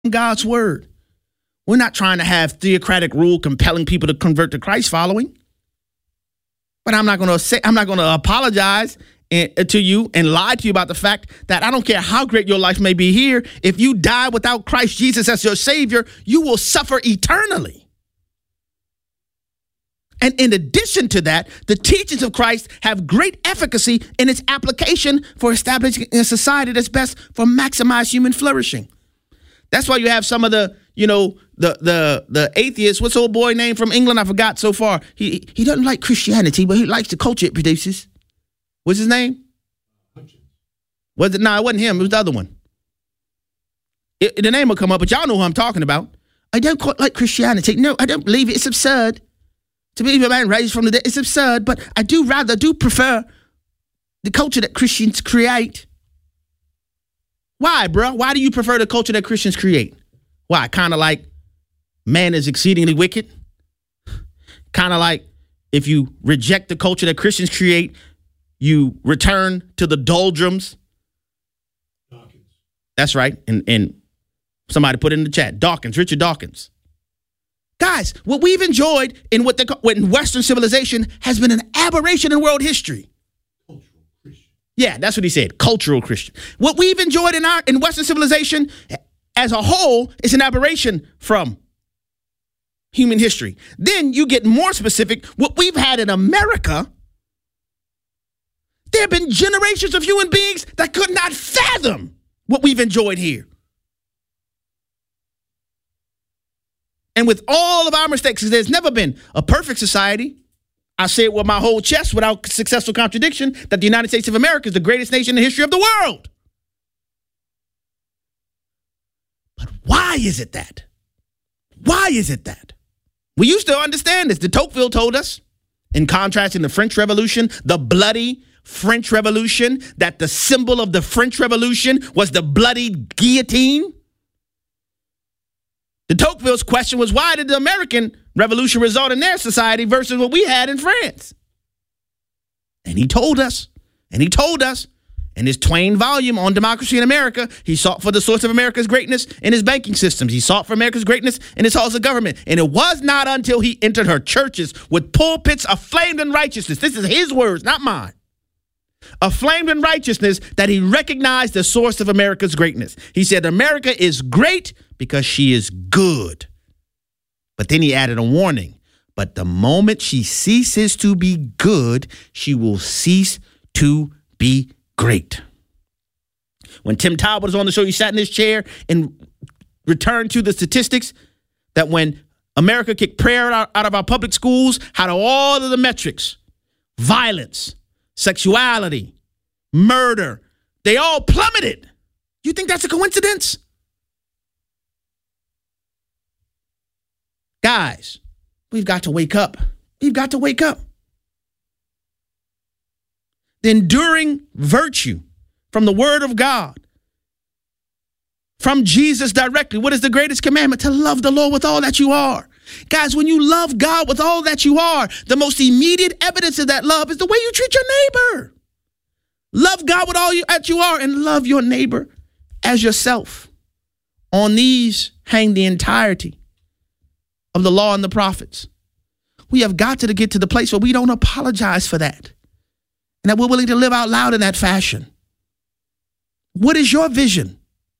God's word. We're not trying to have theocratic rule compelling people to convert to Christ following. But I'm not going to apologize to you and lie to you about the fact that I don't care how great your life may be here. If you die without Christ Jesus as your Savior, you will suffer eternally. And in addition to that, the teachings of Christ have great efficacy in its application for establishing a society that's best for maximized human flourishing. That's why you have some of the atheists. What's the old boy name from England? I forgot so far. He doesn't like Christianity, but he likes the culture it produces. What's his name? Was it? No, it wasn't him. It was the other one. The name will come up, but y'all know who I'm talking about. I don't quite like Christianity. No, I don't believe it. It's absurd. To believe a man raised from the dead, it's absurd, but I do prefer the culture that Christians create. Why, bro? Why do you prefer the culture that Christians create? Why? Kind of like man is exceedingly wicked? Kind of like if you reject the culture that Christians create, you return to the doldrums? Dawkins. That's right. And somebody put it in the chat. Dawkins, Richard Dawkins. Guys, what we've enjoyed in what in Western civilization has been an aberration in world history. Cultural Christian. Yeah, that's what he said. Cultural Christian. What we've enjoyed in Western civilization as a whole is an aberration from human history. Then you get more specific. What we've had in America, there have been generations of human beings that could not fathom what we've enjoyed here. And with all of our mistakes, there's never been a perfect society. I say it with my whole chest without successful contradiction that the United States of America is the greatest nation in the history of the world. But why is it that? Why is it that? We used to understand this. De Tocqueville told us, in contrast in the French Revolution, the bloody French Revolution, that the symbol of the French Revolution was the bloody guillotine. De Tocqueville's question was, why did the American Revolution result in their society versus what we had in France? And he told us in his Twain volume on democracy in America, he sought for the source of America's greatness in his banking systems. He sought for America's greatness in his halls of government. And it was not until he entered her churches with pulpits aflamed in righteousness. This is his words, not mine. Aflamed in righteousness, that he recognized the source of America's greatness. He said, America is great because she is good. But then he added a warning. But the moment she ceases to be good, she will cease to be great. When Tim Talbot was on the show, he sat in his chair and returned to the statistics that when America kicked prayer out of our public schools, how do all of the metrics, violence, sexuality, murder, they all plummeted. You think that's a coincidence? Guys, we've got to wake up. We've got to wake up. The enduring virtue from the word of God, from Jesus directly. What is the greatest commandment? To love the Lord with all that you are. Guys, when you love God with all that you are, the most immediate evidence of that love is the way you treat your neighbor. Love God with all that you are and love your neighbor as yourself. On these hang the entirety of the law and the prophets. We have got to get to the place where we don't apologize for that and that we're willing to live out loud in that fashion. What is your vision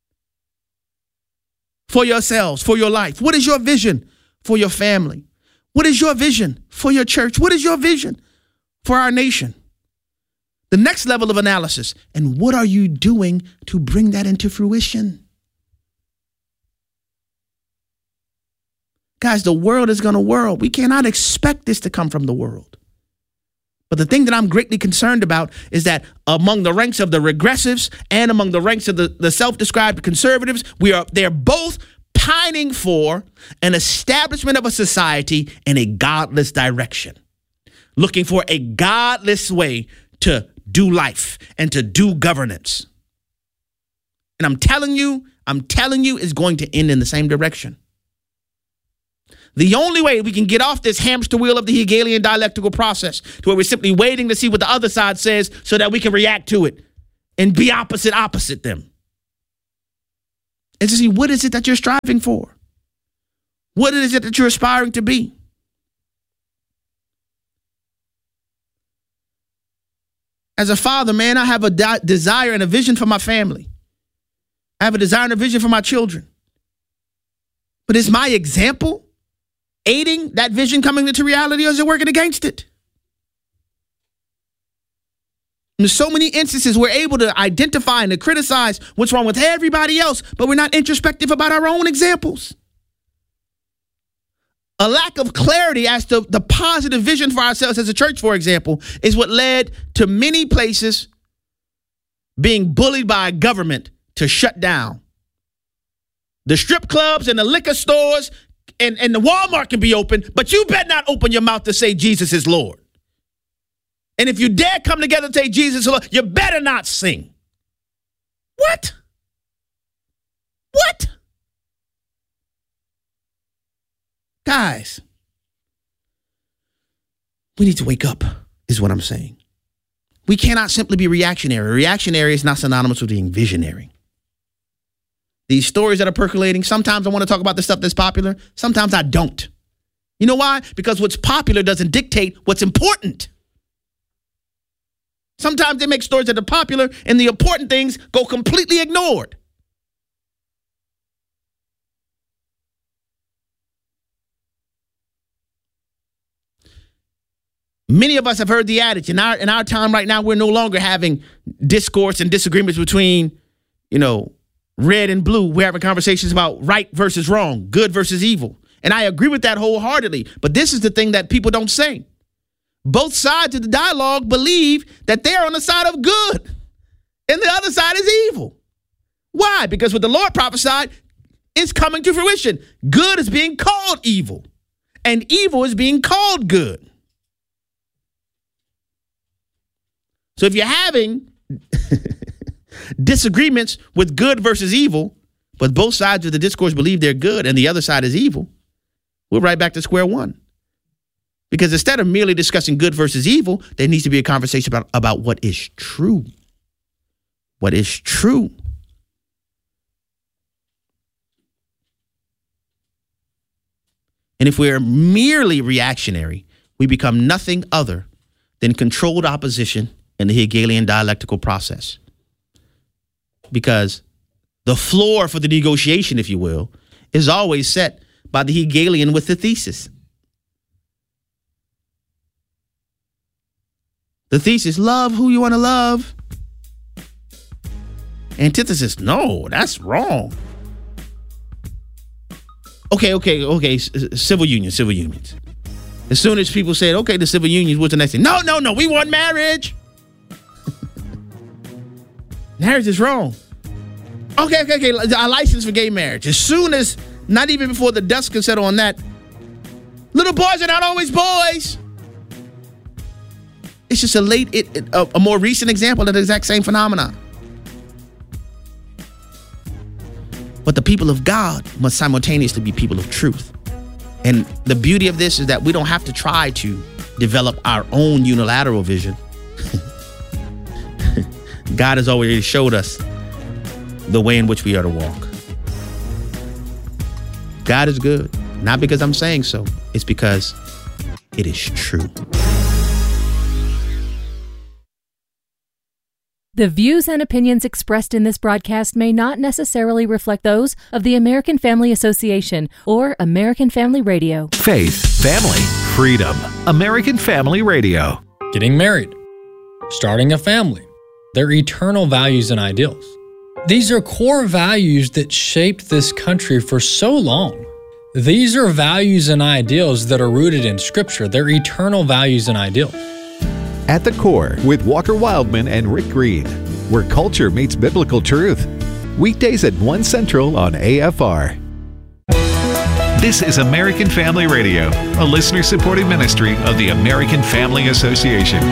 for yourselves, for your life? What is your vision for your family? What is your vision for your church? What is your vision for our nation? The next level of analysis, and what are you doing to bring that into fruition? Guys, the world is going to whirl. We cannot expect this to come from the world. But the thing that I'm greatly concerned about is that among the ranks of the regressives and among the ranks of the self-described conservatives, they're both pining for an establishment of a society in a godless direction, looking for a godless way to do life and to do governance. And I'm telling you, it's going to end in the same direction. The only way we can get off this hamster wheel of the Hegelian dialectical process to where we're simply waiting to see what the other side says so that we can react to it and be opposite them is to see what is it that you're striving for? What is it that you're aspiring to be? As a father, man, I have a desire and a vision for my family. I have a desire and a vision for my children. But is my example aiding that vision coming into reality, or is it working against it? There's so many instances we're able to identify and to criticize what's wrong with everybody else, but we're not introspective about our own examples. A lack of clarity as to the positive vision for ourselves as a church, for example, is what led to many places being bullied by a government to shut down. The strip clubs and the liquor stores and the Walmart can be open, but you better not open your mouth to say Jesus is Lord. And if you dare come together and say Jesus is Lord, you better not sing. What? What? Guys, we need to wake up, is what I'm saying. We cannot simply be reactionary. Reactionary is not synonymous with being visionary. These stories that are percolating, sometimes I want to talk about the stuff that's popular. Sometimes I don't. You know why? Because what's popular doesn't dictate what's important. Sometimes they make stories that are popular and the important things go completely ignored. Many of us have heard the adage. In our time right now, we're no longer having discourse and disagreements between, red and blue. We're having conversations about right versus wrong, good versus evil. And I agree with that wholeheartedly. But this is the thing that people don't say. Both sides of the dialogue believe that they're on the side of good and the other side is evil. Why? Because what the Lord prophesied is coming to fruition. Good is being called evil and evil is being called good. So if you're having disagreements with good versus evil, but both sides of the discourse believe they're good and the other side is evil, we're right back to square one. Because instead of merely discussing good versus evil, there needs to be a conversation about what is true. What is true? And if we're merely reactionary, we become nothing other than controlled opposition in the Hegelian dialectical process. Because the floor for the negotiation, if you will, is always set by the Hegelian with the thesis. The thesis, love who you want to love. Antithesis, no, that's wrong. Okay. Civil unions. As soon as people said, okay, the civil unions, what's the next thing? No, we want marriage. Marriage is wrong. Okay. A license for gay marriage. As soon as, not even before the dust can settle on that, little boys are not always boys. It's just a more recent example of the exact same phenomenon. But the people of God must simultaneously be people of truth. And the beauty of this is that we don't have to try to develop our own unilateral vision. God has already showed us the way in which we are to walk. God is good, not because I'm saying so. It's because it is true. The views and opinions expressed in this broadcast may not necessarily reflect those of the American Family Association or American Family Radio. Faith, family, freedom. American Family Radio. Getting married, starting a family, their eternal values and ideals. These are core values that shaped this country for so long. These are values and ideals that are rooted in Scripture. They're eternal values and ideals. At the Core with Walker Wildman and Rick Green, where culture meets biblical truth. Weekdays at 1 Central on AFR. This is American Family Radio, a listener-supported ministry of the American Family Association.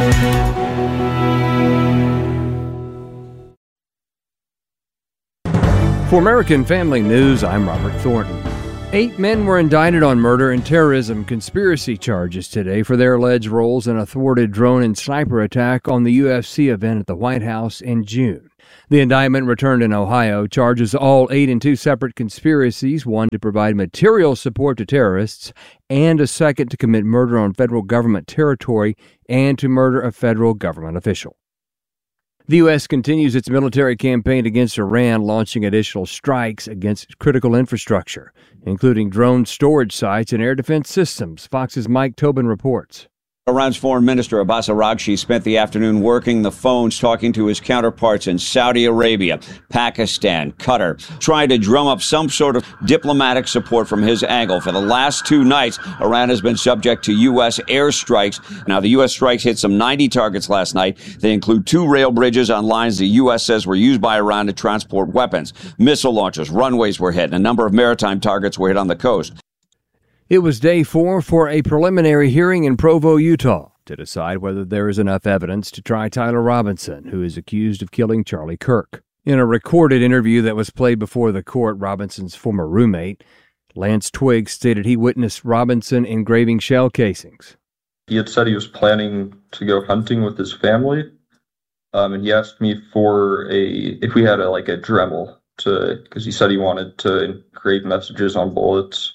For American Family News, I'm Robert Thornton. 8 men were indicted on murder and terrorism conspiracy charges today for their alleged roles in a thwarted drone and sniper attack on the UFC event at the White House in June. The indictment returned in Ohio charges all 8 in 2 separate conspiracies, one to provide material support to terrorists and a second to commit murder on federal government territory and to murder a federal government official. The U.S. continues its military campaign against Iran, launching additional strikes against critical infrastructure, including drone storage sites and air defense systems. Fox's Mike Tobin reports. Iran's Foreign Minister Abbas Araghchi spent the afternoon working the phones, talking to his counterparts in Saudi Arabia, Pakistan, Qatar, trying to drum up some sort of diplomatic support from his angle. For the last 2 nights, Iran has been subject to U.S. airstrikes. Now, the U.S. strikes hit some 90 targets last night. They include 2 rail bridges on lines the U.S. says were used by Iran to transport weapons. Missile launchers, runways were hit, and a number of maritime targets were hit on the coast. It was day 4 for a preliminary hearing in Provo, Utah, to decide whether there is enough evidence to try Tyler Robinson, who is accused of killing Charlie Kirk. In a recorded interview that was played before the court, Robinson's former roommate, Lance Twigg, stated he witnessed Robinson engraving shell casings. He had said he was planning to go hunting with his family, and he asked me for if we had a Dremel, because he said he wanted to engrave messages on bullets.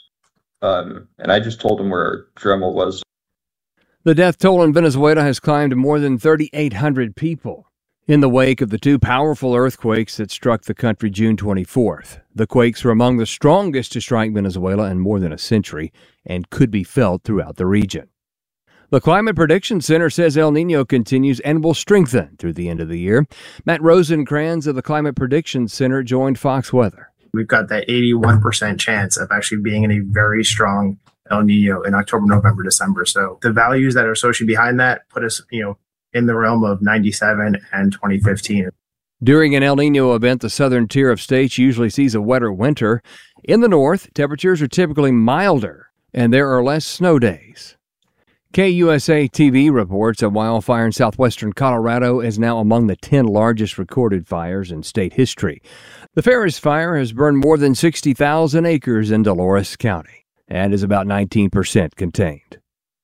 And I just told him where Dremel was. The death toll in Venezuela has climbed to more than 3,800 people in the wake of the 2 powerful earthquakes that struck the country June 24th. The quakes were among the strongest to strike Venezuela in more than a century and could be felt throughout the region. The Climate Prediction Center says El Nino continues and will strengthen through the end of the year. Matt Rosencrans of the Climate Prediction Center joined Fox Weather. We've got that 81% chance of actually being in a very strong El Nino in October, November, December. So the values that are associated behind that put us, in the realm of 97 and 2015. During an El Nino event, the southern tier of states usually sees a wetter winter. In the north, temperatures are typically milder, and there are less snow days. KUSA TV reports a wildfire in southwestern Colorado is now among the 10 largest recorded fires in state history. The Ferris Fire has burned more than 60,000 acres in Dolores County and is about 19% contained.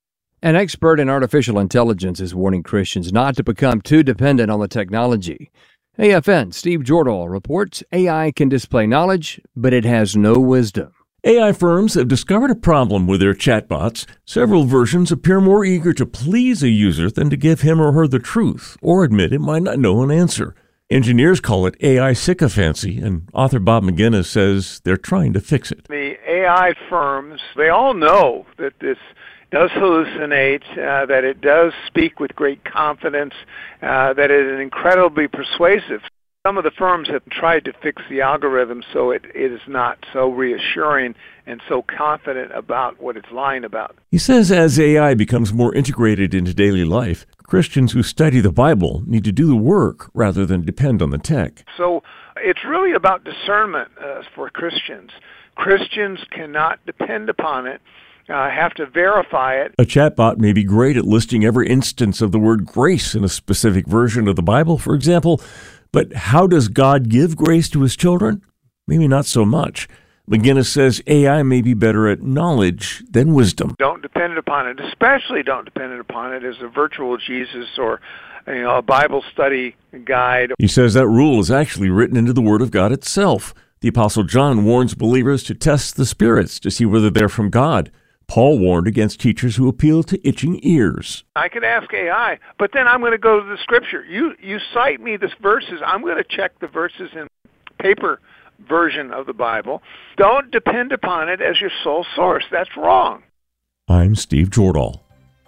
An expert in artificial intelligence is warning Christians not to become too dependent on the technology. AFN Steve Jordahl reports AI can display knowledge, but it has no wisdom. AI firms have discovered a problem with their chatbots. Several versions appear more eager to please a user than to give him or her the truth or admit it might not know an answer. Engineers call it AI sycophancy, and author Bob McGinnis says they're trying to fix it. The AI firms, they all know that this does hallucinate, that it does speak with great confidence, that it is incredibly persuasive. Some of the firms have tried to fix the algorithm so it is not so reassuring and so confident about what it's lying about. He says as AI becomes more integrated into daily life, Christians who study the Bible need to do the work rather than depend on the tech. So it's really about discernment for Christians. Christians cannot depend upon it, have to verify it. A chatbot may be great at listing every instance of the word grace in a specific version of the Bible, for example. But how does God give grace to his children? Maybe not so much. McGinnis says AI may be better at knowledge than wisdom. Don't depend upon it, especially don't depend upon it as a virtual Jesus or a Bible study guide. He says that rule is actually written into the Word of God itself. The Apostle John warns believers to test the spirits to see whether they're from God. Paul warned against teachers who appeal to itching ears. I could ask AI, but then I'm going to go to the Scripture. You cite me the verses. I'm going to check the verses in paper version of the Bible. Don't depend upon it as your sole source. That's wrong. I'm Steve Jordahl.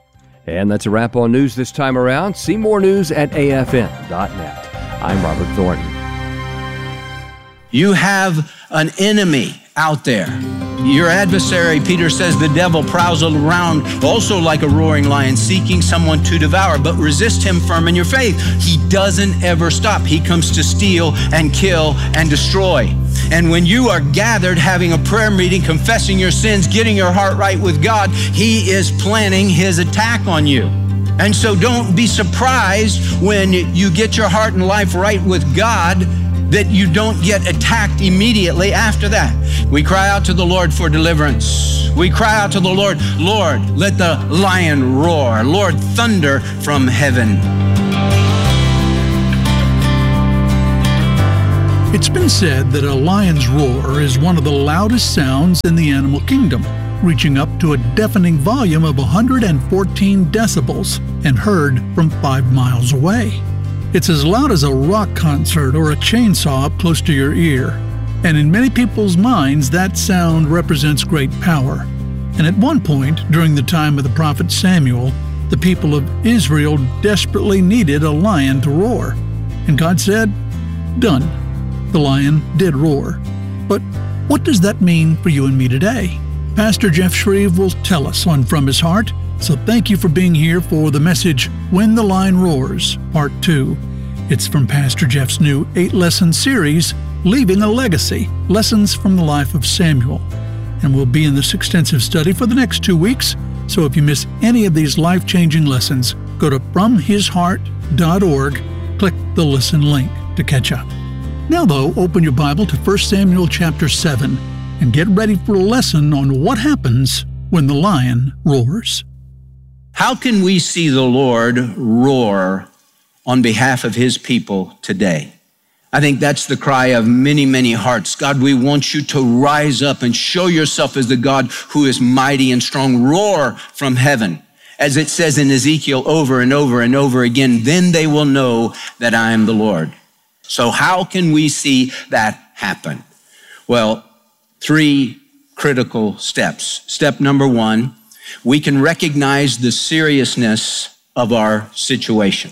And that's a wrap on news this time around. See more news at afn.net. I'm Robert Thornton. You have an enemy out there. Your adversary, Peter says, the devil prowls around also like a roaring lion, seeking someone to devour, but resist him firm in your faith. He doesn't ever stop. He comes to steal and kill and destroy. And when you are gathered, having a prayer meeting, confessing your sins, getting your heart right with God, he is planning his attack on you. And so don't be surprised when you get your heart and life right with God that you don't get attacked immediately after that. We cry out to the Lord for deliverance. We cry out to the Lord, Lord, let the lion roar. Lord, thunder from heaven. It's been said that a lion's roar is one of the loudest sounds in the animal kingdom, reaching up to a deafening volume of 114 decibels and heard from 5 miles away. It's as loud as a rock concert or a chainsaw up close to your ear. And in many people's minds, that sound represents great power. And at one point, during the time of the prophet Samuel, the people of Israel desperately needed a lion to roar. And God said, "Done." The lion did roar. But what does that mean for you and me today? Pastor Jeff Shreve will tell us on From His Heart. So thank you for being here for the message, When the Lion Roars, Part 2. It's from Pastor Jeff's new 8-lesson series, Leaving a Legacy, Lessons from the Life of Samuel. And we'll be in this extensive study for the next 2 weeks. So if you miss any of these life-changing lessons, go to FromHisHeart.org, click the listen link to catch up. Now though, open your Bible to 1 Samuel chapter 7 and get ready for a lesson on what happens when the lion roars. How can we see the Lord roar on behalf of His people today? I think that's the cry of many, many hearts. God, we want you to rise up and show yourself as the God who is mighty and strong. Roar from heaven. As it says in Ezekiel over and over and over again, then they will know that I am the Lord. So how can we see that happen? Well, 3 critical steps. Step number 1, we can recognize the seriousness of our situation.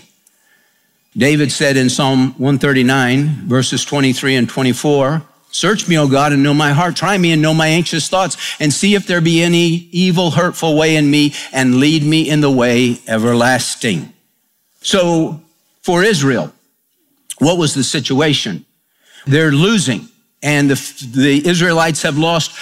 David said in Psalm 139, verses 23 and 24, "Search me, O God, and know my heart. Try me and know my anxious thoughts, and see if there be any evil, hurtful way in me, and lead me in the way everlasting." So for Israel, what was the situation? They're losing. And the Israelites have lost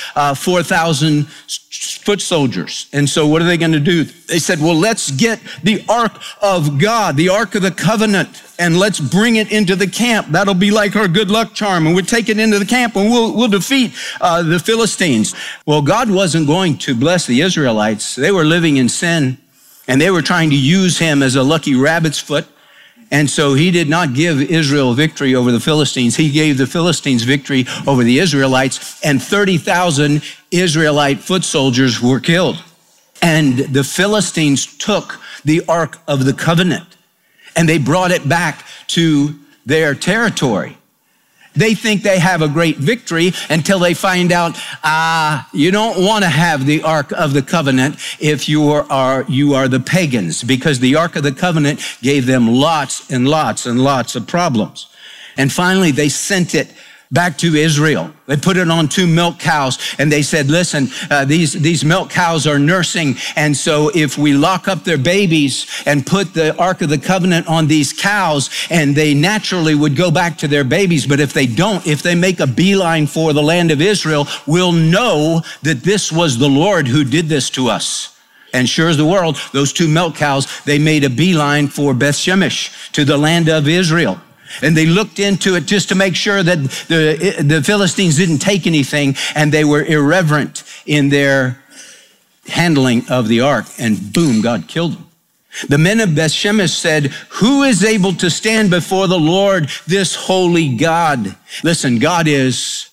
4,000 foot soldiers. And so what are they going to do? They said, well, let's get the Ark of God, the Ark of the Covenant, and let's bring it into the camp. That'll be like our good luck charm. And we'll take it into the camp and we'll defeat the Philistines. Well, God wasn't going to bless the Israelites. They were living in sin, and they were trying to use him as a lucky rabbit's foot. And so he did not give Israel victory over the Philistines. He gave the Philistines victory over the Israelites, and 30,000 Israelite foot soldiers were killed. And the Philistines took the Ark of the Covenant, and they brought it back to their territory. They think they have a great victory until they find out, you don't want to have the Ark of the Covenant if you are the pagans, because the Ark of the Covenant gave them lots and lots and lots of problems. And finally, they sent it back to Israel. They put it on 2 milk cows, and they said, listen, these milk cows are nursing, and so if we lock up their babies and put the Ark of the Covenant on these cows, and they naturally would go back to their babies, but if they don't, if they make a beeline for the land of Israel, we'll know that this was the Lord who did this to us. And sure as the world, those 2 milk cows, they made a beeline for Beth Shemesh, to the land of Israel. And they looked into it just to make sure that the Philistines didn't take anything, and they were irreverent in their handling of the ark. And boom, God killed them. The men of Beth Shemesh said, who is able to stand before the Lord, this holy God? Listen, God is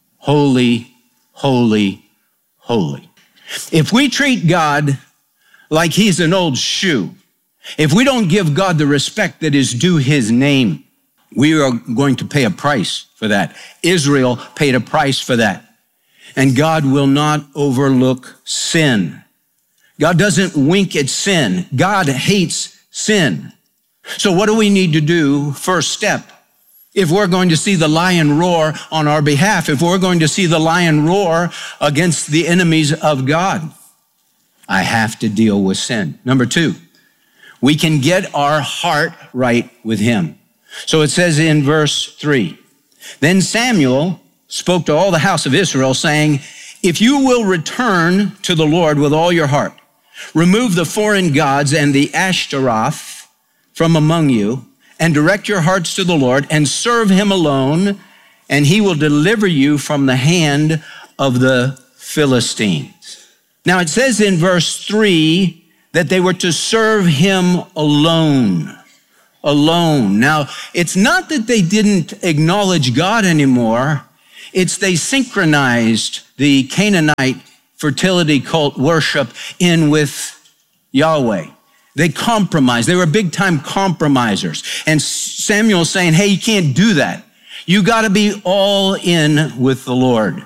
holy, holy, holy. If we treat God like he's an old shoe, if we don't give God the respect that is due his name, we are going to pay a price for that. Israel paid a price for that. And God will not overlook sin. God doesn't wink at sin. God hates sin. So what do we need to do? First step, if we're going to see the lion roar on our behalf, if we're going to see the lion roar against the enemies of God, I have to deal with sin. Number 2, we can get our heart right with him. So it says in verse 3, then Samuel spoke to all the house of Israel, saying, if you will return to the Lord with all your heart, remove the foreign gods and the Ashtaroth from among you, and direct your hearts to the Lord, and serve him alone, and he will deliver you from the hand of the Philistines. Now it says in verse 3 that they were to serve him alone. alone. Now, it's not that they didn't acknowledge God anymore. It's they synchronized the Canaanite fertility cult worship in with Yahweh. They compromised. They were big-time compromisers. And Samuel's saying, hey, you can't do that. You got to be all in with the Lord.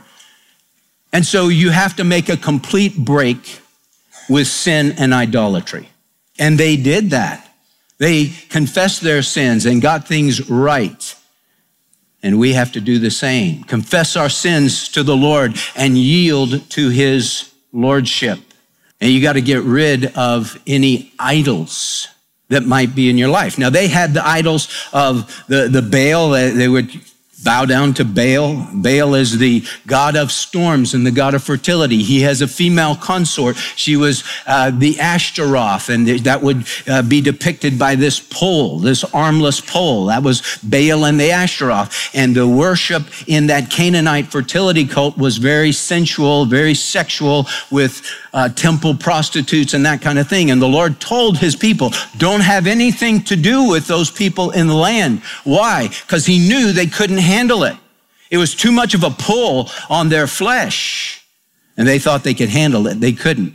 And so you have to make a complete break with sin and idolatry. And they did that. They confessed their sins and got things right. And we have to do the same. Confess our sins to the Lord and yield to his lordship. And you got to get rid of any idols that might be in your life. Now, they had the idols of the Baal. They would bow down to Baal. Baal is the god of storms and the god of fertility. He has a female consort. She was the Ashtaroth, and that would be depicted by this pole, this armless pole. That was Baal and the Ashtaroth. And the worship in that Canaanite fertility cult was very sensual, very sexual, with temple prostitutes and that kind of thing. And the Lord told his people, don't have anything to do with those people in the land. Why? Because he knew they couldn't handle it. It was too much of a pull on their flesh. And they thought they could handle it. They couldn't.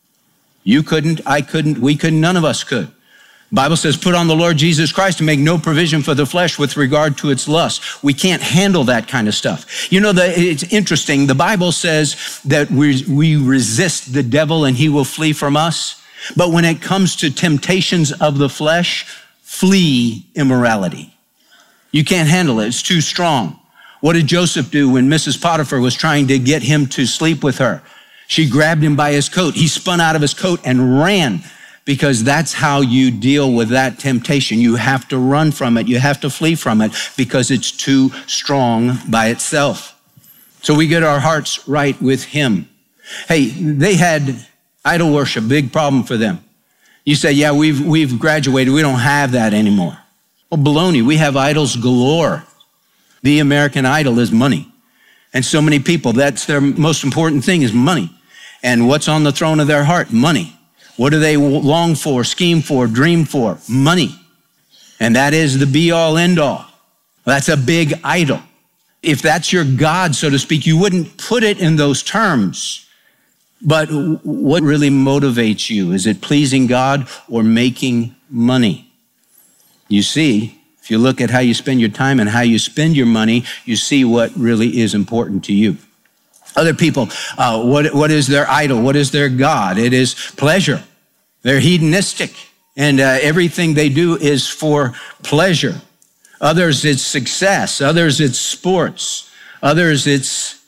You couldn't, I couldn't, we couldn't, none of us could. The Bible says, put on the Lord Jesus Christ and make no provision for the flesh with regard to its lust. We can't handle that kind of stuff. You know, it's interesting. The Bible says that we resist the devil and he will flee from us. But when it comes to temptations of the flesh, flee immorality. You can't handle it. It's too strong. What did Joseph do when Mrs. Potiphar was trying to get him to sleep with her? She grabbed him by his coat. He spun out of his coat and ran, because that's how you deal with that temptation. You have to run from it. You have to flee from it because it's too strong by itself. So we get our hearts right with him. Hey, they had idol worship, big problem for them. You say, yeah, we've graduated. We don't have that anymore. Well, baloney, we have idols galore. The American idol is money. And so many people, that's their most important thing, is money. And what's on the throne of their heart? Money. What do they long for, scheme for, dream for? Money. And that is the be-all, end-all. That's a big idol. If that's your God, so to speak, you wouldn't put it in those terms. But what really motivates you? Is it pleasing God or making money? You see, if you look at how you spend your time and how you spend your money, you see what really is important to you. Other people, what is their idol? What is their God? It is pleasure. They're hedonistic, and everything they do is for pleasure. Others, it's success. Others, it's sports. Others, it's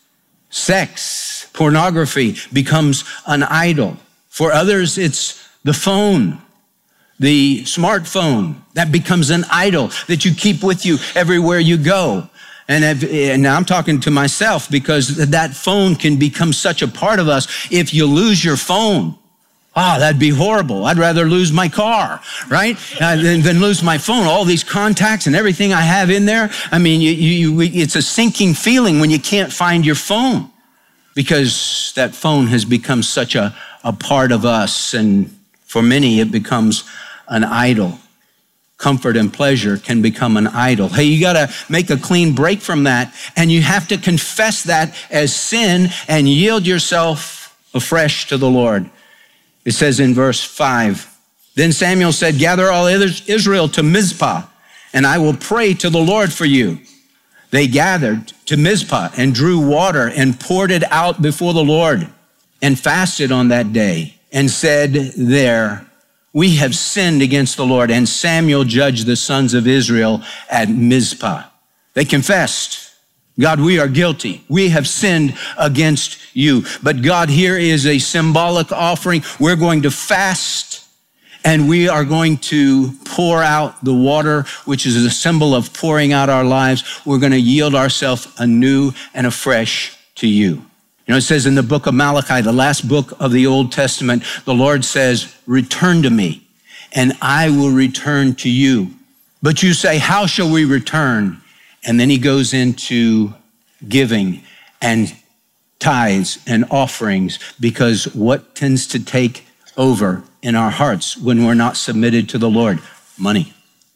sex. Pornography becomes an idol. For others, it's the phone. The smartphone, that becomes an idol that you keep with you everywhere you go. And I'm talking to myself, because that phone can become such a part of us. If you lose your phone, that'd be horrible. I'd rather lose my car, right? Than lose my phone. All these contacts and everything I have in there. I mean, it's a sinking feeling when you can't find your phone, because that phone has become such a part of us. And for many, it becomes an idol. Comfort and pleasure can become an idol. Hey, you got to make a clean break from that, and you have to confess that as sin and yield yourself afresh to the Lord. It says in verse 5, then Samuel said, gather all Israel to Mizpah, and I will pray to the Lord for you. They gathered to Mizpah and drew water and poured it out before the Lord, and fasted on that day, and said there, we have sinned against the Lord. And Samuel judged the sons of Israel at Mizpah. They confessed, God, we are guilty. We have sinned against you. But God, here is a symbolic offering. We're going to fast, and we are going to pour out the water, which is a symbol of pouring out our lives. We're going to yield ourselves anew and afresh to you. You know, it says in the book of Malachi, the last book of the Old Testament, the Lord says, return to me, and I will return to you. But you say, how shall we return? And then he goes into giving and tithes and offerings, because what tends to take over in our hearts when we're not submitted to the Lord? Money.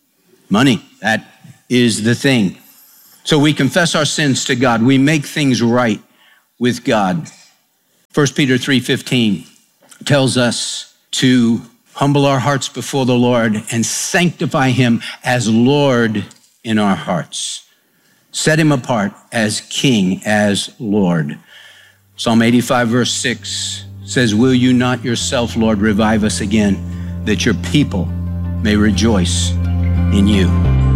Money, that is the thing. So we confess our sins to God. We make things right with God. 1 Peter 3:15 tells us to humble our hearts before the Lord and sanctify him as Lord in our hearts. Set him apart as King, as Lord. Psalm 85 verse 6 says, will you not yourself, Lord, revive us again, that your people may rejoice in you.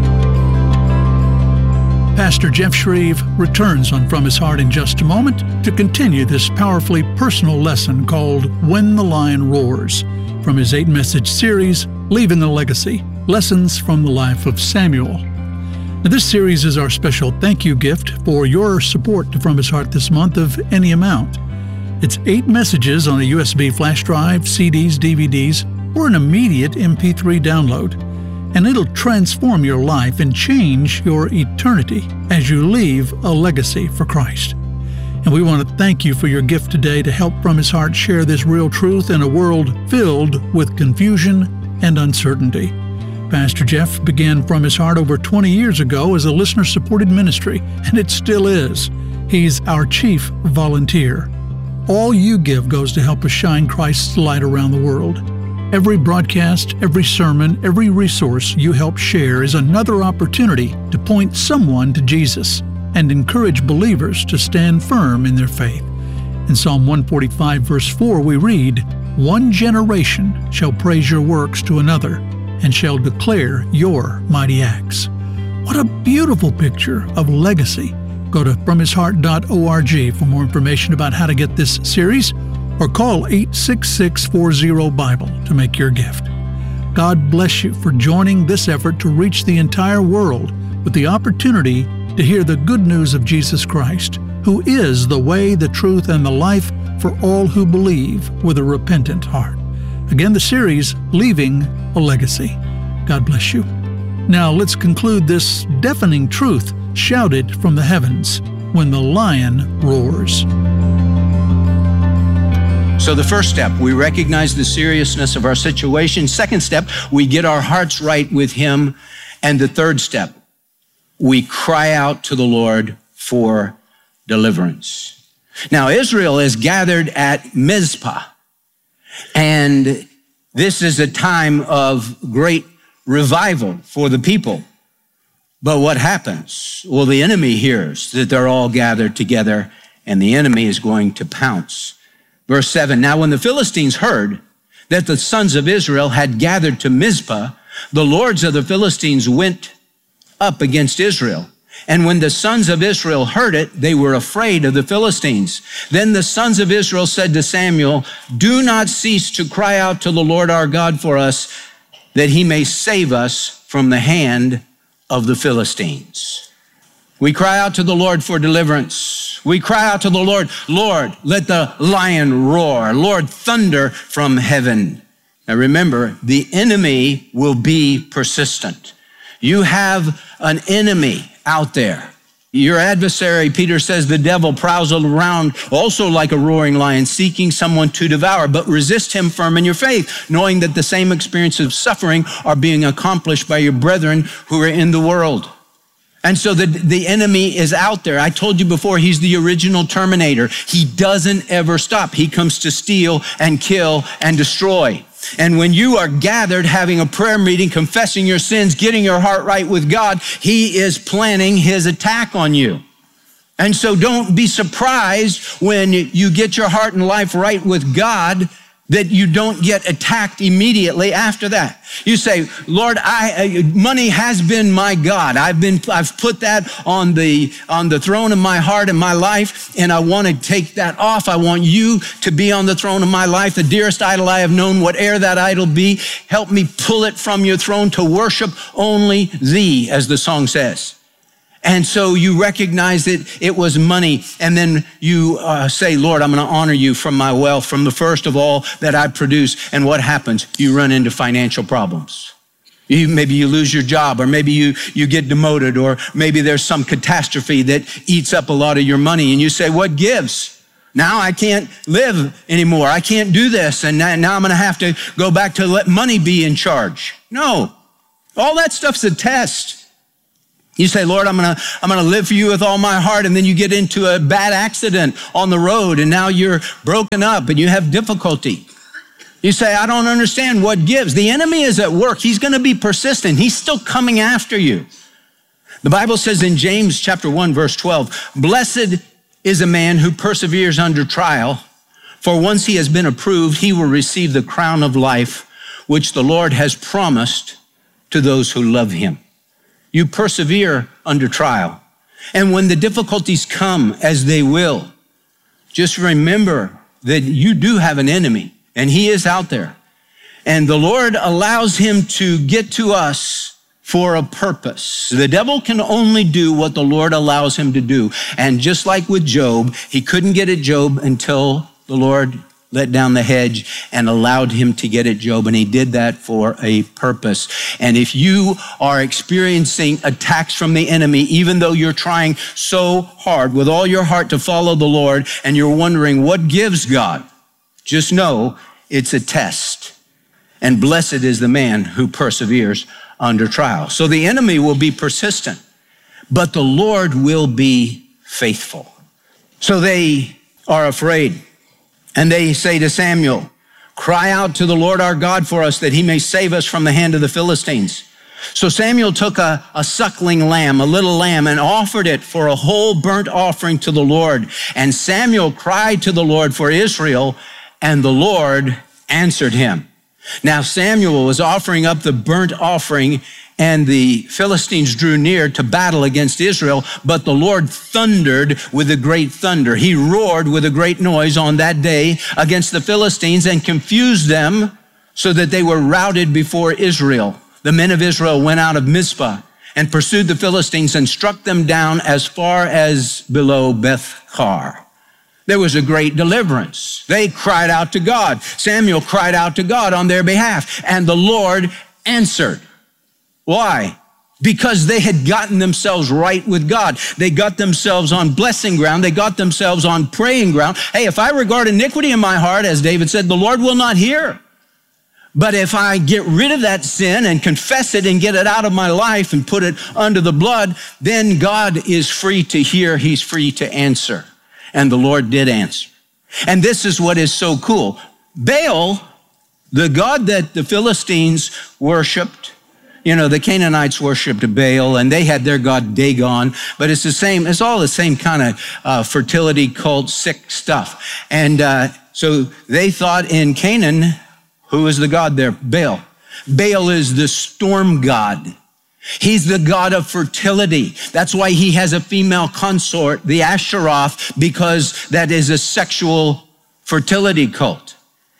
Pastor Jeff Shreve returns on From His Heart in just a moment to continue this powerfully personal lesson called When the Lion Roars, from his 8-message series, Leaving a Legacy, Lessons from the Life of Samuel. Now, this series is our special thank you gift for your support to From His Heart this month of any amount. It's 8 messages on a USB flash drive, CDs, DVDs, or an immediate MP3 download, and it'll transform your life and change your eternity as you leave a legacy for Christ. And we want to thank you for your gift today to help From His Heart share this real truth in a world filled with confusion and uncertainty. Pastor Jeff began From His Heart over 20 years ago as a listener-supported ministry, and it still is. He's our chief volunteer. All you give goes to help us shine Christ's light around the world. Every broadcast, every sermon, every resource you help share is another opportunity to point someone to Jesus and encourage believers to stand firm in their faith. In Psalm 145, verse 4, we read, one generation shall praise your works to another, and shall declare your mighty acts. What a beautiful picture of legacy. Go to FromHisHeart.org for more information about how to get this series, or call 866-40-BIBLE to make your gift. God bless you for joining this effort to reach the entire world with the opportunity to hear the good news of Jesus Christ, who is the way, the truth, and the life for all who believe with a repentant heart. Again, the series, Leaving a Legacy. God bless you. Now let's conclude this deafening truth shouted from the heavens when the lion roars. So the first step, we recognize the seriousness of our situation. Second step, we get our hearts right with him. And the third step, we cry out to the Lord for deliverance. Now, Israel is gathered at Mizpah, and this is a time of great revival for the people. But what happens? Well, the enemy hears that they're all gathered together, and the enemy is going to pounce. Verse 7, now when the Philistines heard that the sons of Israel had gathered to Mizpah, the lords of the Philistines went up against Israel. And when the sons of Israel heard it, they were afraid of the Philistines. Then the sons of Israel said to Samuel, do not cease to cry out to the Lord our God for us, that he may save us from the hand of the Philistines. We cry out to the Lord for deliverance. We cry out to the Lord, Lord, let the lion roar. Lord, thunder from heaven. Now remember, the enemy will be persistent. You have an enemy out there. Your adversary, Peter says, the devil prowls around also like a roaring lion, seeking someone to devour, but resist him firm in your faith, knowing that the same experiences of suffering are being accomplished by your brethren who are in the world. And so the enemy is out there. I told you before, he's the original terminator. He doesn't ever stop. He comes to steal and kill and destroy. And when you are gathered, having a prayer meeting, confessing your sins, getting your heart right with God, he is planning his attack on you. And so don't be surprised when you get your heart and life right with God that you don't get attacked immediately after that. You say, Lord, money has been my God. I've put that on the throne of my heart and my life, and I want to take that off. I want you to be on the throne of my life, the dearest idol I have known, whate'er that idol be. Help me pull it from your throne to worship only thee, as the song says. And so you recognize that it was money, and then you say, Lord, I'm going to honor you from my wealth, from the first of all that I produce. And what happens? You run into financial problems. Maybe you lose your job, or maybe you get demoted, or maybe there's some catastrophe that eats up a lot of your money. And you say, what gives? Now I can't live anymore. I can't do this. And now I'm going to have to go back to let money be in charge. No. All that stuff's a test. You say, Lord, I'm gonna live for you with all my heart, and then you get into a bad accident on the road, and now you're broken up and you have difficulty. You say, I don't understand what gives. The enemy is at work. He's gonna be persistent. He's still coming after you. The Bible says in James chapter 1, verse 12, blessed is a man who perseveres under trial, for once he has been approved, he will receive the crown of life, which the Lord has promised to those who love him. You persevere under trial. And when the difficulties come, as they will, just remember that you do have an enemy, and he is out there. And the Lord allows him to get to us for a purpose. The devil can only do what the Lord allows him to do. And just like with Job, he couldn't get at Job until the Lord let down the hedge and allowed him to get at Job, and he did that for a purpose. And if you are experiencing attacks from the enemy, even though you're trying so hard with all your heart to follow the Lord, and you're wondering what gives God, just know it's a test. And blessed is the man who perseveres under trial. So the enemy will be persistent, but the Lord will be faithful. So they are afraid. And they say to Samuel, cry out to the Lord our God for us that he may save us from the hand of the Philistines. So Samuel took a suckling lamb, a little lamb, and offered it for a whole burnt offering to the Lord. And Samuel cried to the Lord for Israel, and the Lord answered him. Now Samuel was offering up the burnt offering, and the Philistines drew near to battle against Israel, but the Lord thundered with a great thunder. He roared with a great noise on that day against the Philistines and confused them so that they were routed before Israel. The men of Israel went out of Mizpah and pursued the Philistines and struck them down as far as below Beth-kar. There was a great deliverance. They cried out to God. Samuel cried out to God on their behalf, and the Lord answered. Why? Because they had gotten themselves right with God. They got themselves on blessing ground. They got themselves on praying ground. Hey, if I regard iniquity in my heart, as David said, the Lord will not hear. But if I get rid of that sin and confess it and get it out of my life and put it under the blood, then God is free to hear. He's free to answer. And the Lord did answer. And this is what is so cool. Baal, the god that the Philistines worshiped, you know, the Canaanites worshiped Baal, and they had their god Dagon, but it's the same, it's all the same kind of fertility cult, sick stuff. And so they thought in Canaan, who is the god there? Baal. Baal is the storm god. He's the god of fertility. That's why he has a female consort, the Asheroth, because that is a sexual fertility cult.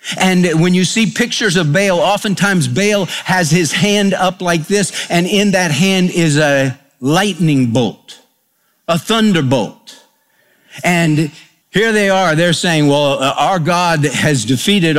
And when you see pictures of Baal, oftentimes Baal has his hand up like this, and in that hand is a lightning bolt, a thunderbolt. And here they are, they're saying, well, our God has defeated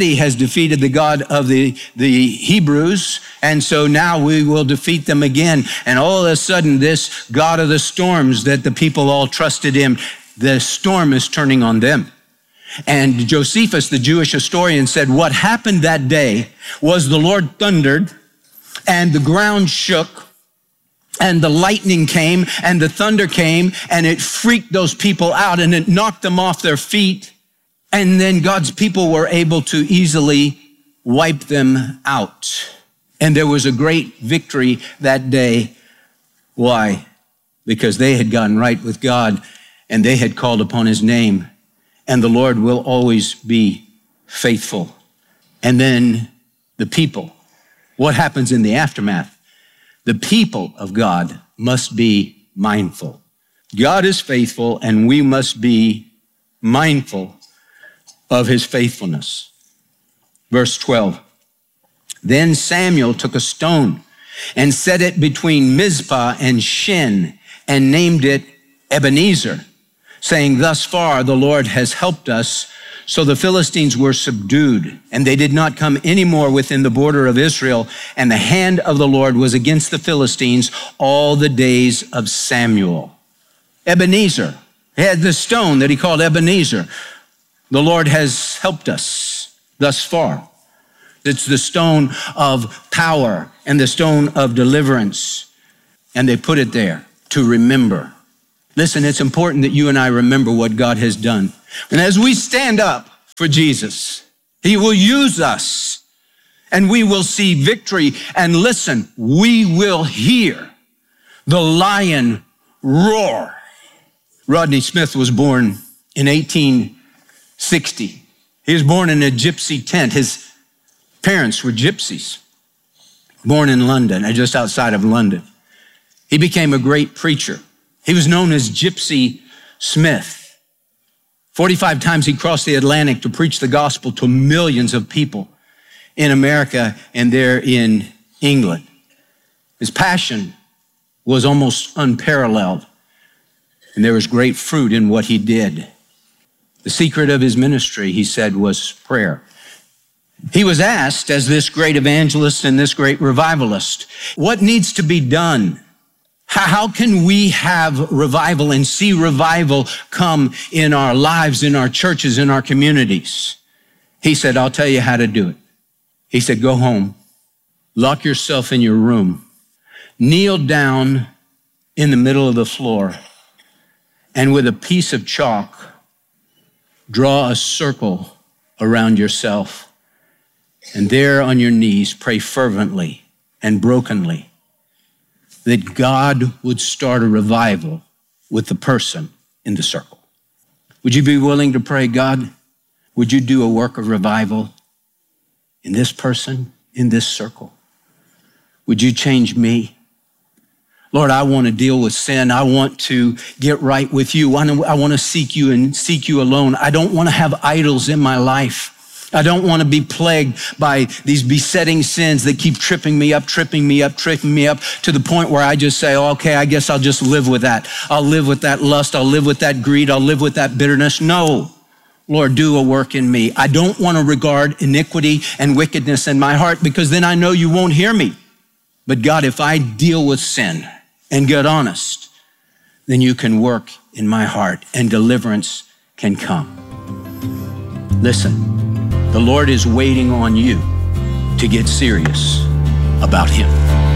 the God of the Hebrews, and so now we will defeat them again. And all of a sudden, this God of the storms that the people all trusted in, the storm is turning on them. And Josephus, the Jewish historian, said what happened that day was the Lord thundered, and the ground shook, and the lightning came, and the thunder came, and it freaked those people out, and it knocked them off their feet. And then God's people were able to easily wipe them out. And there was a great victory that day. Why? Because they had gotten right with God, and they had called upon his name. And the Lord will always be faithful. And then the people. What happens in the aftermath? The people of God must be mindful. God is faithful, and we must be mindful of his faithfulness. Verse 12. Then Samuel took a stone and set it between Mizpah and Shin and named it Ebenezer, saying, thus far the Lord has helped us. So the Philistines were subdued, and they did not come any more within the border of Israel. And the hand of the Lord was against the Philistines all the days of Samuel. Ebenezer. He had this stone that he called Ebenezer. The Lord has helped us thus far. It's the stone of power and the stone of deliverance. And they put it there to remember. Listen, it's important that you and I remember what God has done. And as we stand up for Jesus, he will use us and we will see victory. And listen, we will hear the lion roar. Rodney Smith was born in 1860. He was born in a gypsy tent. His parents were gypsies, born in London, just outside of London. He became a great preacher. He was known as Gypsy Smith. 45 times he crossed the Atlantic to preach the gospel to millions of people in America and there in England. His passion was almost unparalleled, and there was great fruit in what he did. The secret of his ministry, he said, was prayer. He was asked, as this great evangelist and this great revivalist, what needs to be done? How can we have revival and see revival come in our lives, in our churches, in our communities? He said, I'll tell you how to do it. He said, go home, lock yourself in your room, kneel down in the middle of the floor, and with a piece of chalk, draw a circle around yourself. And there on your knees, pray fervently and brokenly that God would start a revival with the person in the circle. Would you be willing to pray, God, would you do a work of revival in this person, in this circle? Would you change me? Lord, I want to deal with sin. I want to get right with you. I want to seek you and seek you alone. I don't want to have idols in my life. I don't want to be plagued by these besetting sins that keep tripping me up to the point where I just say, oh, okay, I guess I'll just live with that. I'll live with that lust. I'll live with that greed. I'll live with that bitterness. No, Lord, do a work in me. I don't want to regard iniquity and wickedness in my heart because then I know you won't hear me. But God, if I deal with sin and get honest, then you can work in my heart and deliverance can come. Listen. The Lord is waiting on you to get serious about him.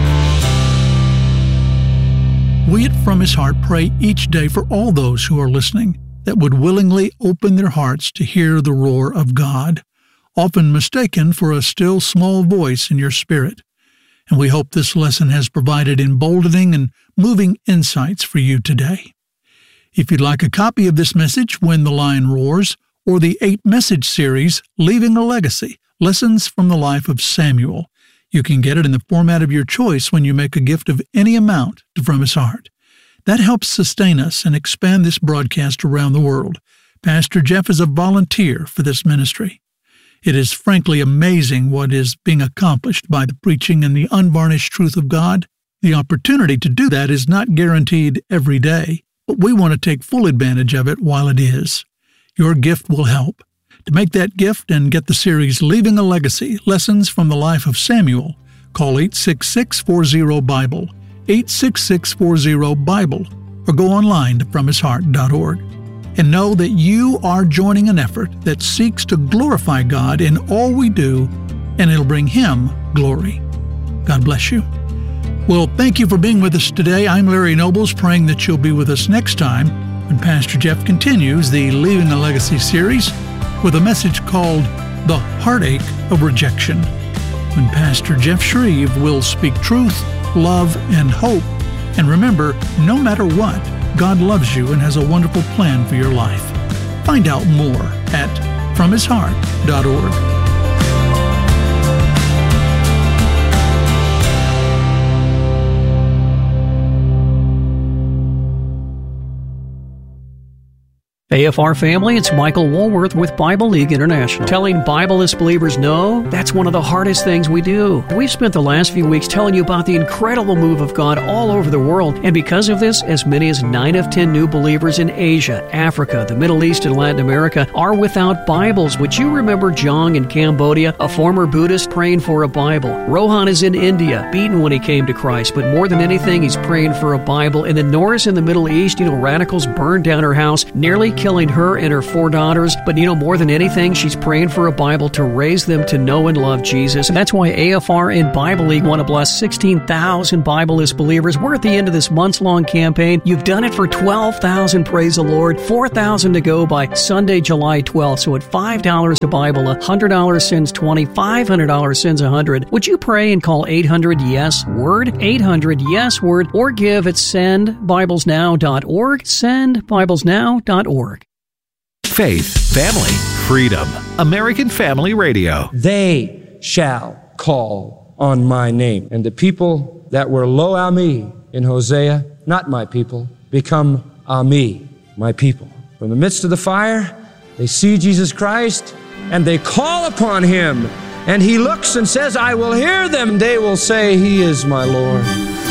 We at From His Heart pray each day for all those who are listening that would willingly open their hearts to hear the roar of God, often mistaken for a still small voice in your spirit. And we hope this lesson has provided emboldening and moving insights for you today. If you'd like a copy of this message, When the Lion Roars, or the 8-message series, Leaving a Legacy, Lessons from the Life of Samuel. You can get it in the format of your choice when you make a gift of any amount to From His Heart. That helps sustain us and expand this broadcast around the world. Pastor Jeff is a volunteer for this ministry. It is frankly amazing what is being accomplished by the preaching and the unvarnished truth of God. The opportunity to do that is not guaranteed every day, but we want to take full advantage of it while it is. Your gift will help. To make that gift and get the series Leaving a Legacy, Lessons from the Life of Samuel, call 866-40-BIBLE, 866-40-BIBLE, or go online to FromHisHeart.org. And know that you are joining an effort that seeks to glorify God in all we do, and it'll bring Him glory. God bless you. Well, thank you for being with us today. I'm Larry Nobles, praying that you'll be with us next time when Pastor Jeff continues the Leaving a Legacy series with a message called The Heartache of Rejection, when Pastor Jeff Shreve will speak truth, love, and hope. And remember, no matter what, God loves you and has a wonderful plan for your life. Find out more at FromHisHeart.org. AFR family, it's Michael Woolworth with Bible League International. Telling Bibleless believers no, that's one of the hardest things we do. We've spent the last few weeks telling you about the incredible move of God all over the world, and because of this, as many as 9 of 10 new believers in Asia, Africa, the Middle East, and Latin America are without Bibles. Would you remember Jong in Cambodia, a former Buddhist praying for a Bible? Rohan is in India, beaten when he came to Christ, but more than anything, he's praying for a Bible. And then Norris in the Middle East, radicals burned down her house, nearly killing her and her 4 daughters, but more than anything, she's praying for a Bible to raise them to know and love Jesus. And that's why AFR and Bible League want to bless 16,000 Bible-less believers. We're at the end of this months-long campaign. You've done it for 12,000, praise the Lord. 4,000 to go by Sunday, July 12th. So at $5 a Bible, $100 sends 20, $500 sends 100. Would you pray and call 800-YES-WORD, 800-YES-WORD, or give at sendbiblesnow.org, sendbiblesnow.org. Faith, family, freedom. American Family Radio. They shall call on my name. And the people that were lo ami in Hosea, not my people, become ami, my people. From the midst of the fire, they see Jesus Christ, and they call upon him. And he looks and says, I will hear them. They will say, he is my Lord.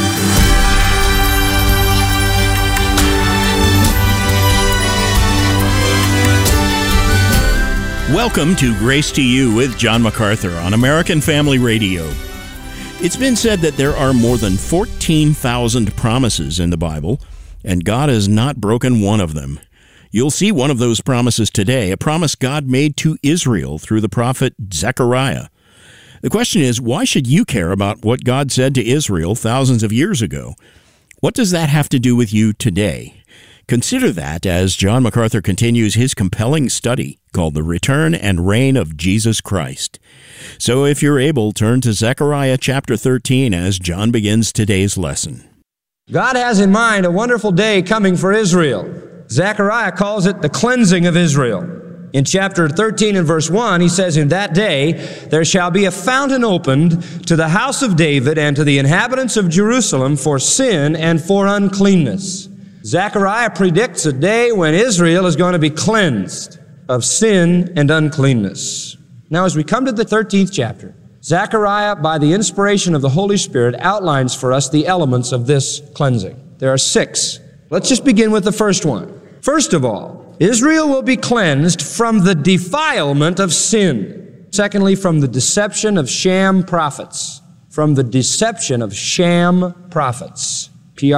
Welcome to Grace to You with John MacArthur on American Family Radio. It's been said that there are more than 14,000 promises in the Bible, and God has not broken one of them. You'll see one of those promises today, a promise God made to Israel through the prophet Zechariah. The question is, why should you care about what God said to Israel thousands of years ago? What does that have to do with you today? Consider that as John MacArthur continues his compelling study called The Return and Reign of Jesus Christ. So if you're able, turn to Zechariah chapter 13 as John begins today's lesson. God has in mind a wonderful day coming for Israel. Zechariah calls it the cleansing of Israel. In chapter 13 and verse 1, he says, in that day there shall be a fountain opened to the house of David and to the inhabitants of Jerusalem for sin and for uncleanness. Zechariah predicts a day when Israel is going to be cleansed of sin and uncleanness. Now, as we come to the 13th chapter, Zechariah, by the inspiration of the Holy Spirit, outlines for us the elements of this cleansing. There are 6. Let's just begin with the first one. First of all, Israel will be cleansed from the defilement of sin. Secondly, from the deception of sham prophets. From the deception of sham prophets.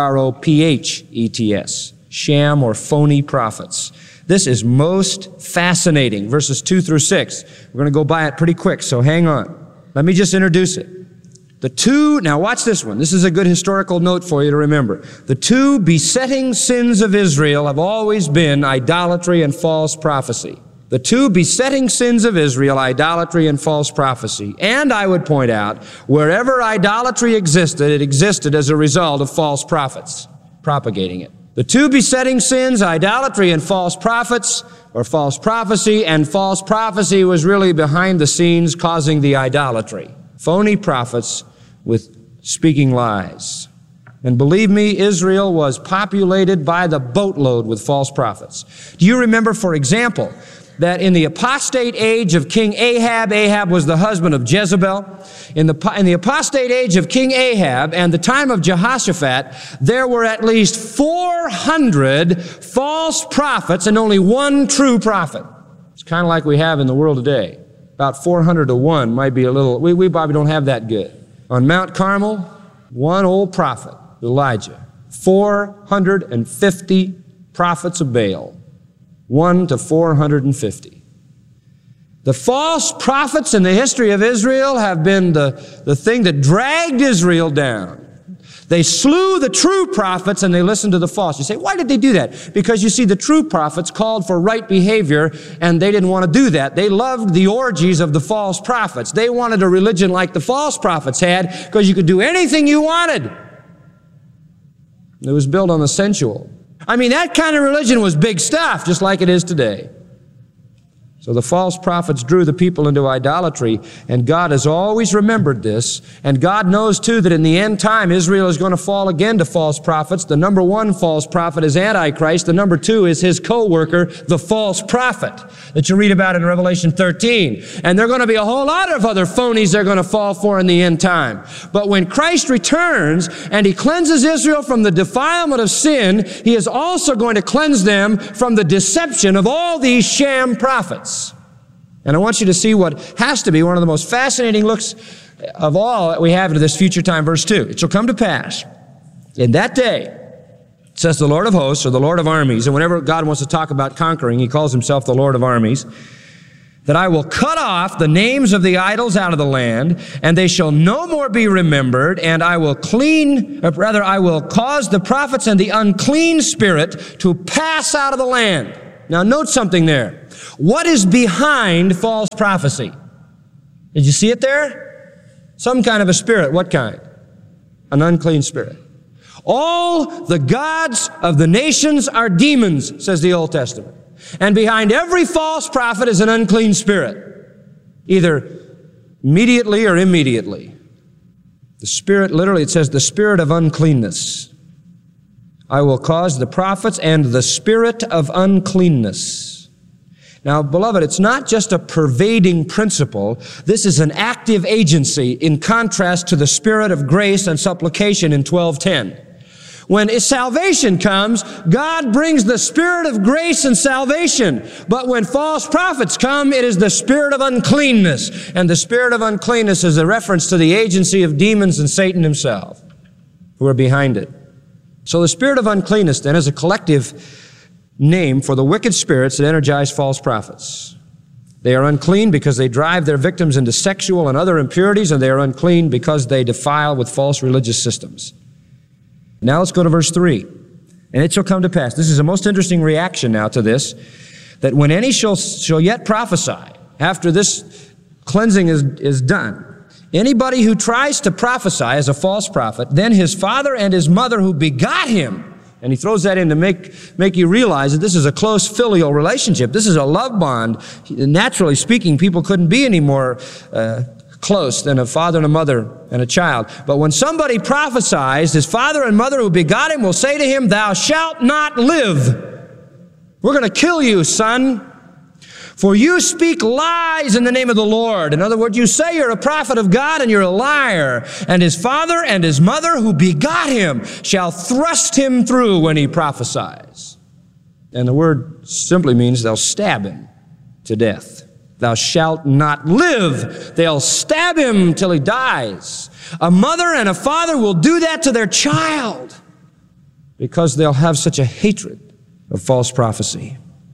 Prophets. Sham or phony prophets. This is most fascinating. Verses 2 through 6. We're going to go by it pretty quick, so hang on. Let me just introduce it. Now watch this one. This is a good historical note for you to remember. The 2 besetting sins of Israel have always been idolatry and false prophecy. The 2 besetting sins of Israel, idolatry and false prophecy. And I would point out, wherever idolatry existed, it existed as a result of false prophets propagating it. The 2 besetting sins, idolatry and false prophets, or false prophecy, and false prophecy was really behind the scenes causing the idolatry. Phony prophets with speaking lies. And believe me, Israel was populated by the boatload with false prophets. Do you remember, for example, that in the apostate age of King Ahab, Ahab was the husband of Jezebel. In the apostate age of King Ahab and the time of Jehoshaphat, there were at least 400 false prophets and only one true prophet. It's kind of like we have in the world today. About 400 to 1 might be a little, we probably don't have that good. On Mount Carmel, one old prophet, Elijah. 450 prophets of Baal. 1 to 450. The false prophets in the history of Israel have been the thing that dragged Israel down. They slew the true prophets and they listened to the false. You say, why did they do that? Because you see, the true prophets called for right behavior and they didn't want to do that. They loved the orgies of the false prophets. They wanted a religion like the false prophets had because you could do anything you wanted. It was built on the sensual. I mean, that kind of religion was big stuff, just like it is today. So the false prophets drew the people into idolatry, and God has always remembered this. And God knows, too, that in the end time, Israel is going to fall again to false prophets. The number 1 false prophet is Antichrist. The number 2 is his co-worker, the false prophet, that you read about in Revelation 13. And there are going to be a whole lot of other phonies they're going to fall for in the end time. But when Christ returns and he cleanses Israel from the defilement of sin, he is also going to cleanse them from the deception of all these sham prophets. And I want you to see what has to be one of the most fascinating looks of all that we have into this future time. Verse 2, it shall come to pass in that day, says the Lord of hosts, or the Lord of armies, and whenever God wants to talk about conquering, he calls himself the Lord of armies, that I will cut off the names of the idols out of the land, and they shall no more be remembered, and I will cause the prophets and the unclean spirit to pass out of the land. Now note something there. What is behind false prophecy? Did you see it there? Some kind of a spirit. What kind? An unclean spirit. All the gods of the nations are demons, says the Old Testament. And behind every false prophet is an unclean spirit, either immediately or immediately. The spirit, literally, it says the spirit of uncleanness. I will cause the prophets and the spirit of uncleanness. Now, beloved, it's not just a pervading principle. This is an active agency in contrast to the spirit of grace and supplication in 12:10. When salvation comes, God brings the spirit of grace and salvation. But when false prophets come, it is the spirit of uncleanness. And the spirit of uncleanness is a reference to the agency of demons and Satan himself, who are behind it. So the spirit of uncleanness, then, is a collective name for the wicked spirits that energize false prophets. They are unclean because they drive their victims into sexual and other impurities, and they are unclean because they defile with false religious systems. Now let's go to verse 3. And it shall come to pass, this is a most interesting reaction now to this, that when any shall yet prophesy, after this cleansing is done, anybody who tries to prophesy as a false prophet, then his father and his mother who begot him, and he throws that in to make you realize that this is a close filial relationship. This is a love bond. Naturally speaking, people couldn't be any more close than a father and a mother and a child. But when somebody prophesies, his father and mother who begot him will say to him, thou shalt not live. We're going to kill you, son. For you speak lies in the name of the Lord. In other words, you say you're a prophet of God and you're a liar. And his father and his mother who begot him shall thrust him through when he prophesies. And the word simply means they'll stab him to death. Thou shalt not live. They'll stab him till he dies. A mother and a father will do that to their child because they'll have such a hatred of false prophecy.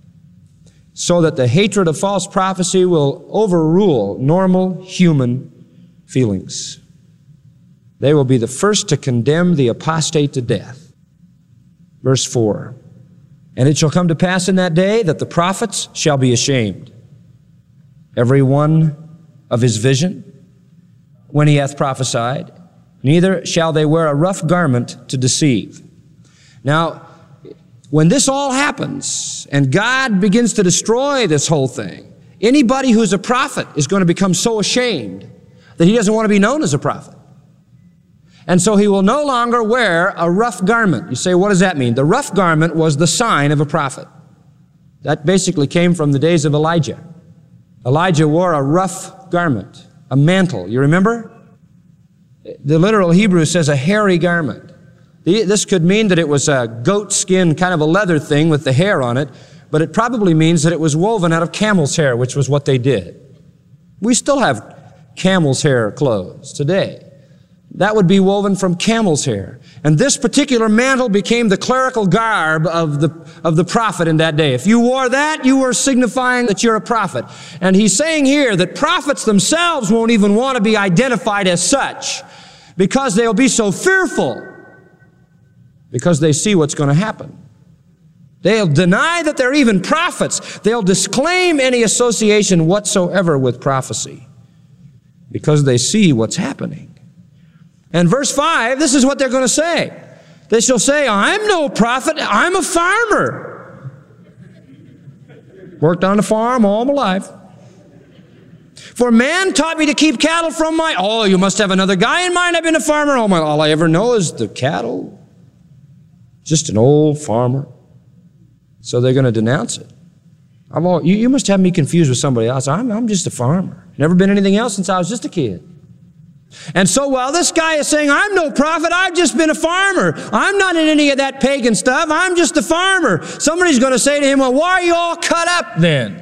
So that the hatred of false prophecy will overrule normal human feelings. They will be the first to condemn the apostate to death. Verse 4. And it shall come to pass in that day that the prophets shall be ashamed, every one of his vision, when he hath prophesied, neither shall they wear a rough garment to deceive. Now, when this all happens, and God begins to destroy this whole thing, anybody who's a prophet is going to become so ashamed that he doesn't want to be known as a prophet. And so he will no longer wear a rough garment. You say, what does that mean? The rough garment was the sign of a prophet. That basically came from the days of Elijah. Elijah wore a rough garment, a mantle. You remember? The literal Hebrew says a hairy garment. This could mean that it was a goat skin, kind of a leather thing with the hair on it, but it probably means that it was woven out of camel's hair, which was what they did. We still have camel's hair clothes today. That would be woven from camel's hair. And this particular mantle became the clerical garb of the prophet in that day. If you wore that, you were signifying that you're a prophet. And he's saying here that prophets themselves won't even want to be identified as such because they'll be so fearful because they see what's going to happen. They'll deny that they're even prophets. They'll disclaim any association whatsoever with prophecy because they see what's happening. And verse 5, this is what they're going to say. They shall say, I'm no prophet, I'm a farmer. Worked on a farm all my life. For man taught me to keep cattle from my... Oh, you must have another guy in mind. I've been a farmer all my... All I ever know is the cattle. Just an old farmer. So they're going to denounce it. You must have me confused with somebody else. I'm just a farmer. Never been anything else since I was just a kid. And so while this guy is saying, I'm no prophet, I've just been a farmer. I'm not in any of that pagan stuff. I'm just a farmer. Somebody's going to say to him, well, why are you all cut up then?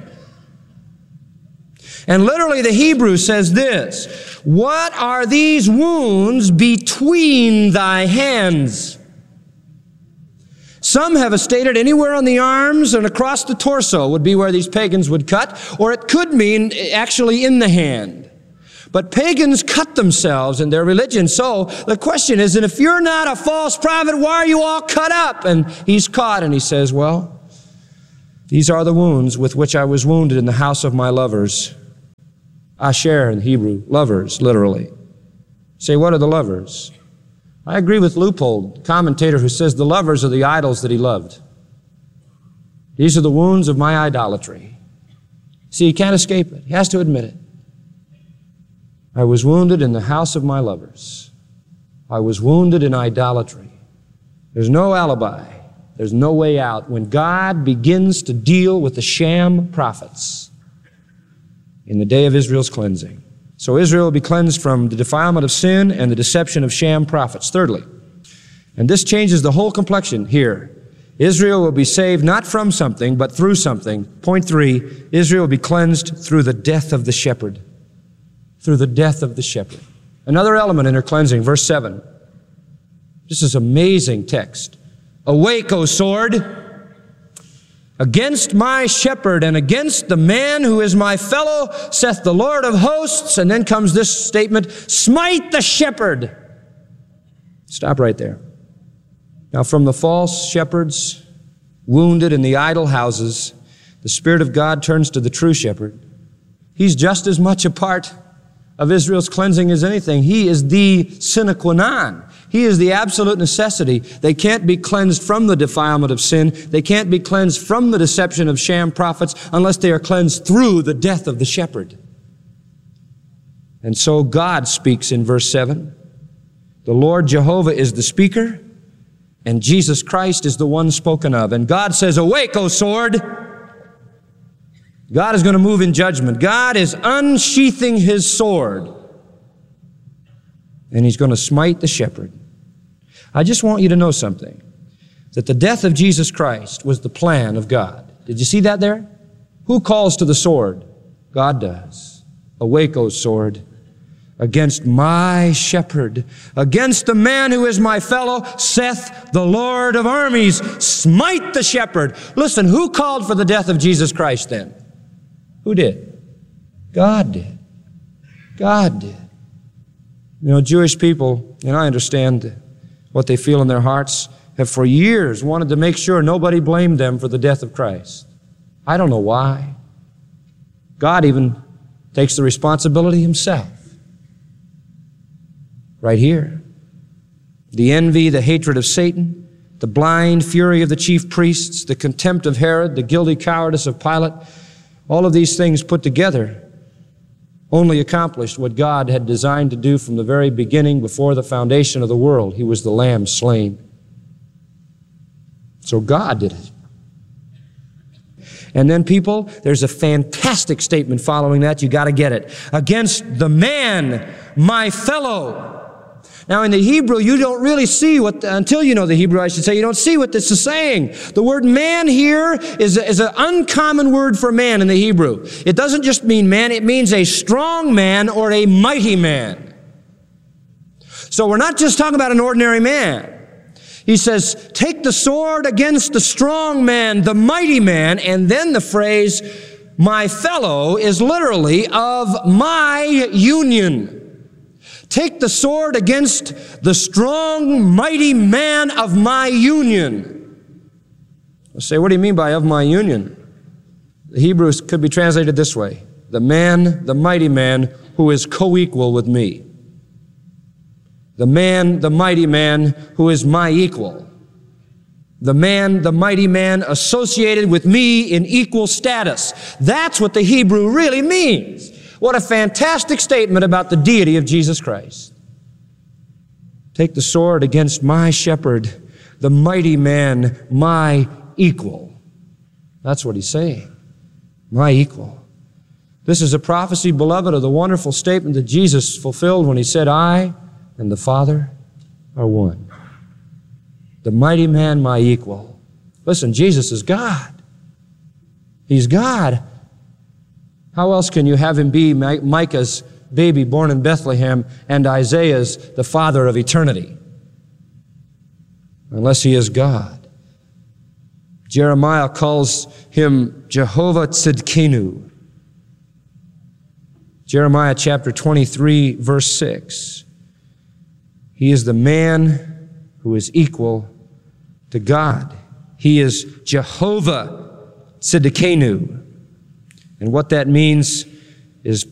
And literally the Hebrew says this, what are these wounds between thy hands? Some have stated anywhere on the arms and across the torso would be where these pagans would cut, or it could mean actually in the hand. But pagans cut themselves in their religion. So the question is, and if you're not a false prophet, why are you all cut up? And he's caught and he says, well, these are the wounds with which I was wounded in the house of my lovers. Asher in Hebrew, lovers, literally. Say, what are the lovers? I agree with Leupold, commentator, who says the lovers are the idols that he loved. These are the wounds of my idolatry. See, he can't escape it. He has to admit it. I was wounded in the house of my lovers. I was wounded in idolatry. There's no alibi. There's no way out when God begins to deal with the sham prophets in the day of Israel's cleansing. So Israel will be cleansed from the defilement of sin and the deception of sham prophets. Thirdly, and this changes the whole complexion here, Israel will be saved not from something, but through something. Point 3, Israel will be cleansed through the death of the shepherd. Through the death of the shepherd. Another element in her cleansing, verse 7. This is amazing text. Awake, O sword, against my shepherd and against the man who is my fellow, saith the Lord of hosts. And then comes this statement, smite the shepherd. Stop right there. Now from the false shepherds, wounded in the idol houses, the Spirit of God turns to the true shepherd. He's just as much a part of Israel's cleansing as anything. He is the sine qua non. He is the absolute necessity. They can't be cleansed from the defilement of sin. They can't be cleansed from the deception of sham prophets unless they are cleansed through the death of the shepherd. And so God speaks in verse 7. The Lord Jehovah is the speaker, and Jesus Christ is the one spoken of. And God says, awake, O sword. God is going to move in judgment. God is unsheathing his sword, and he's going to smite the shepherd. I just want you to know something, that the death of Jesus Christ was the plan of God. Did you see that there? Who calls to the sword? God does. Awake, O sword, against my shepherd, against the man who is my fellow, saith the Lord of armies, smite the shepherd. Listen, who called for the death of Jesus Christ then? Who did? God did. God did. You know, Jewish people, and I understand what they feel in their hearts, have for years wanted to make sure nobody blamed them for the death of Christ. I don't know why. God even takes the responsibility himself. Right here. The envy, the hatred of Satan, the blind fury of the chief priests, the contempt of Herod, the guilty cowardice of Pilate, all of these things put together only accomplished what God had designed to do from the very beginning, before the foundation of the world. He was the Lamb slain. So God did it. And then people, there's a fantastic statement following that. You got to get it. Against the man, my fellow. Now in the Hebrew, you don't really see what, until you know the Hebrew, I should say, you don't see what this is saying. The word man here is an uncommon word for man in the Hebrew. It doesn't just mean man, it means a strong man or a mighty man. So we're not just talking about an ordinary man. He says, take the sword against the strong man, the mighty man, and then the phrase, my fellow, is literally of my union. Take the sword against the strong, mighty man of my union. I say, what do you mean by of my union? The Hebrew could be translated this way. The man, the mighty man, who is co-equal with me. The man, the mighty man, who is my equal. The man, the mighty man, associated with me in equal status. That's what the Hebrew really means. What a fantastic statement about the deity of Jesus Christ. Take the sword against my shepherd, the mighty man, my equal. That's what he's saying. My equal. This is a prophecy, beloved, of the wonderful statement that Jesus fulfilled when he said, I and the Father are one. The mighty man, my equal. Listen, Jesus is God. He's God. How else can you have him be Micah's baby born in Bethlehem and Isaiah's the father of eternity? Unless he is God. Jeremiah calls him Jehovah Tzidkenu. Jeremiah chapter 23, verse 6. He is the man who is equal to God. He is Jehovah Tzidkenu. And what that means is